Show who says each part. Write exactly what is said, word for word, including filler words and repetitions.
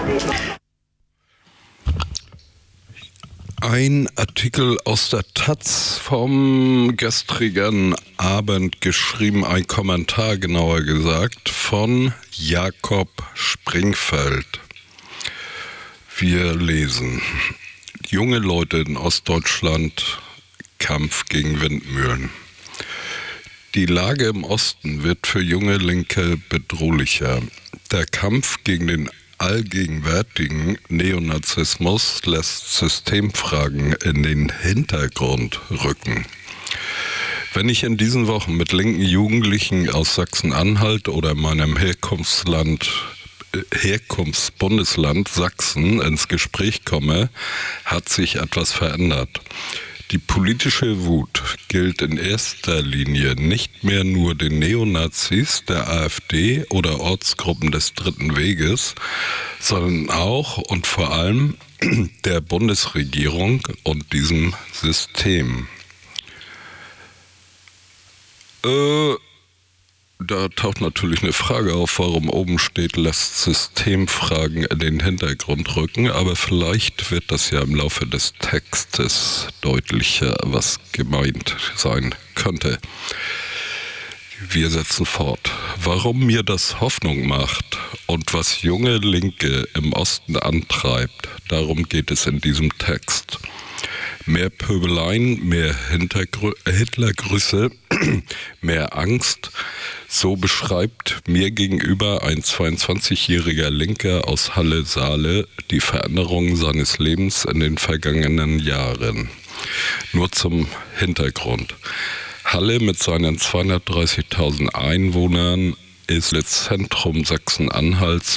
Speaker 1: Ein Artikel aus der Taz vom gestrigen Abend geschrieben, ein Kommentar genauer gesagt, von Jakob Springfeld. Wir lesen: Junge Leute in Ostdeutschland, Kampf gegen Windmühlen. Die Lage im Osten wird für junge Linke bedrohlicher. Der Kampf gegen den allgegenwärtigen Neonazismus lässt Systemfragen in den Hintergrund rücken. Wenn ich in diesen Wochen mit linken Jugendlichen aus Sachsen-Anhalt oder meinem Herkunftsland, Herkunftsbundesland Sachsen ins Gespräch komme, hat sich etwas verändert. Die politische Wut gilt in erster Linie nicht mehr nur den Neonazis der AfD oder Ortsgruppen des Dritten Weges, sondern auch und vor allem der Bundesregierung und diesem System. Äh, da taucht natürlich eine Frage auf, warum oben steht, lässt Systemfragen in den Hintergrund rücken, aber vielleicht wird das ja im Laufe des Textes deutlicher, was gemeint sein könnte. Wir setzen fort. Warum mir das Hoffnung macht und was junge Linke im Osten antreibt, darum geht es in diesem Text. Mehr Pöbeleien, mehr Hintergr- Hitlergrüße, mehr Angst. So beschreibt mir gegenüber ein zweiundzwanzigjähriger Linker aus Halle-Saale die Veränderungen seines Lebens in den vergangenen Jahren. Nur zum Hintergrund. Halle mit seinen zweihundertdreißigtausend Einwohnern ist das Zentrum Sachsen-Anhalts